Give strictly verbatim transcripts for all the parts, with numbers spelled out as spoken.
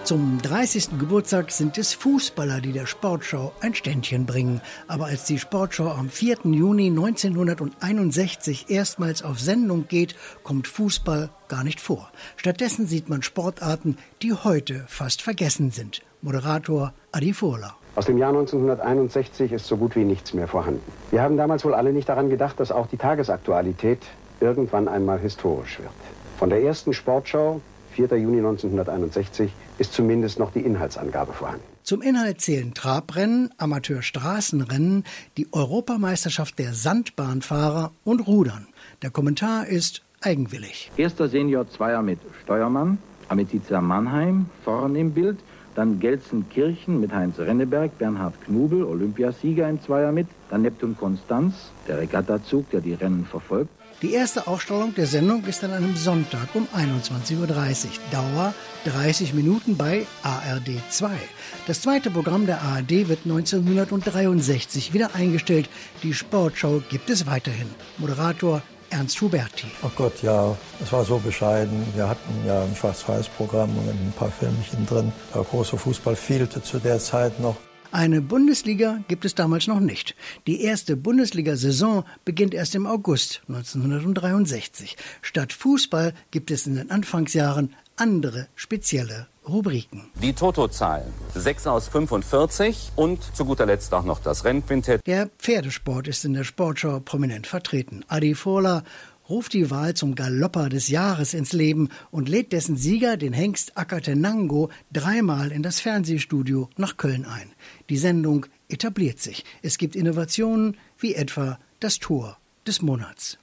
Zum dreißigsten Geburtstag sind es Fußballer, die der Sportschau ein Ständchen bringen. Aber als die Sportschau am vierten Juni neunzehnhunderteinundsechzig erstmals auf Sendung geht, kommt Fußball gar nicht vor. Stattdessen sieht man Sportarten, die heute fast vergessen sind. Moderator Adi Furler. Aus dem Jahr neunzehnhunderteinundsechzig ist so gut wie nichts mehr vorhanden. Wir haben damals wohl alle nicht daran gedacht, dass auch die Tagesaktualität irgendwann einmal historisch wird. Von der ersten Sportschau, vierten Juni neunzehnhunderteinundsechzig, ist zumindest noch die Inhaltsangabe vorhanden. Zum Inhalt zählen Trabrennen, Amateurstraßenrennen, die Europameisterschaft der Sandbahnfahrer und Rudern. Der Kommentar ist eigenwillig. Erster Senior Zweier mit Steuermann, Ametizia Mannheim, vorn im Bild. Dann Gelsenkirchen mit Heinz Renneberg, Bernhard Knubel, Olympiasieger im Zweier mit. Dann Neptun Konstanz, der Regattazug, der die Rennen verfolgt. Die erste Ausstrahlung der Sendung ist an einem Sonntag um einundzwanzig Uhr dreißig. Dauer dreißig Minuten bei A R D zwei. Das zweite Programm der A R D wird neunzehnhundertdreiundsechzig wieder eingestellt. Die Sportschau gibt es weiterhin. Moderator Ernst Huberti. Oh Gott, ja, es war so bescheiden. Wir hatten ja ein Schwarz-Weiß-Programm und ein paar Filmchen drin. Der große Fußball fehlte zu der Zeit noch. Eine Bundesliga gibt es damals noch nicht. Die erste Bundesliga-Saison beginnt erst im August neunzehnhundertdreiundsechzig. Statt Fußball gibt es in den Anfangsjahren andere spezielle Rubriken. Die Toto-Zahlen. sechs aus fünfundvierzig und zu guter Letzt auch noch das Rennquintett. Der Pferdesport ist in der Sportschau prominent vertreten. Adi Furler ruft die Wahl zum Galopper des Jahres ins Leben und lädt dessen Sieger, den Hengst Akatenango, dreimal in das Fernsehstudio nach Köln ein. Die Sendung etabliert sich. Es gibt Innovationen wie etwa das Tor des Monats.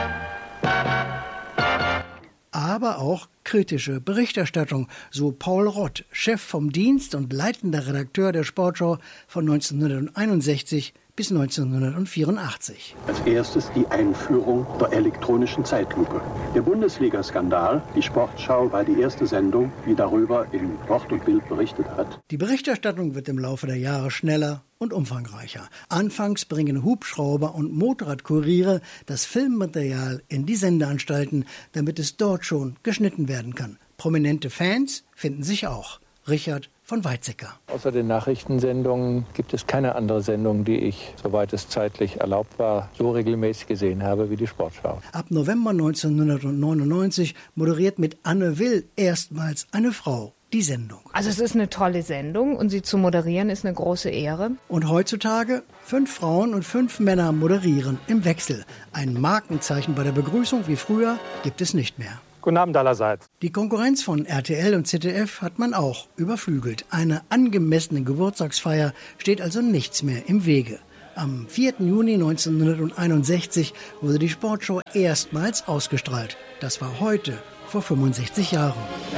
Aber auch kritische Berichterstattung, so Paul Rott, Chef vom Dienst und leitender Redakteur der Sportschau von neunzehnhunderteinundsechzig bis neunzehnhundertvierundachtzig. Als erstes die Einführung der elektronischen Zeitlupe. Der Bundesliga-Skandal, die Sportschau, war die erste Sendung, die darüber in Wort und Bild berichtet hat. Die Berichterstattung wird im Laufe der Jahre schneller und umfangreicher. Anfangs bringen Hubschrauber und Motorradkuriere das Filmmaterial in die Sendeanstalten, damit es dort schon geschnitten werden kann. Prominente Fans finden sich auch. Richard von Weizsäcker. Außer den Nachrichtensendungen gibt es keine andere Sendung, die ich, soweit es zeitlich erlaubt war, so regelmäßig gesehen habe wie die Sportschau. Ab November neunzehnhundertneunundneunzig moderiert mit Anne Will erstmals eine Frau die Sendung. Also es ist eine tolle Sendung und sie zu moderieren ist eine große Ehre. Und heutzutage fünf Frauen und fünf Männer moderieren im Wechsel. Ein Markenzeichen bei der Begrüßung wie früher gibt es nicht mehr. Guten Abend allerseits. Die Konkurrenz von R T L und Z D F hat man auch überflügelt. Eine angemessene Geburtstagsfeier steht also nichts mehr im Wege. Am vierten Juni neunzehnhunderteinundsechzig wurde die Sportschau erstmals ausgestrahlt. Das war heute vor fünfundsechzig Jahren.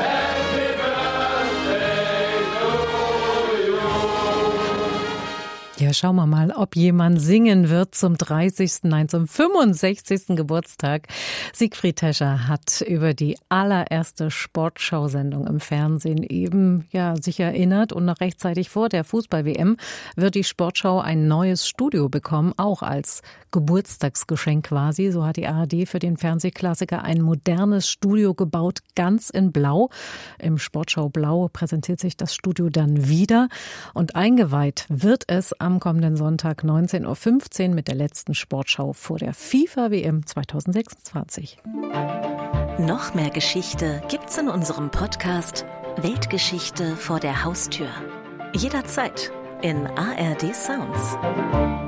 Ja, schauen wir mal, ob jemand singen wird zum dreißigsten, nein, zum fünfundsechzigsten Geburtstag. Siegfried Tescher hat über die allererste Sportschau-Sendung im Fernsehen eben ja sich erinnert und noch rechtzeitig vor der Fußball-W M wird die Sportschau ein neues Studio bekommen, auch als Geburtstagsgeschenk quasi. So hat die A R D für den Fernsehklassiker ein modernes Studio gebaut, ganz in Blau. Im Sportschau Blau präsentiert sich das Studio dann wieder und eingeweiht wird es am kommenden Sonntag neunzehn Uhr fünfzehn mit der letzten Sportschau vor der FIFA-W M zweitausendsechsundzwanzig. Noch mehr Geschichte gibt's in unserem Podcast Weltgeschichte vor der Haustür. Jederzeit in A R D Sounds.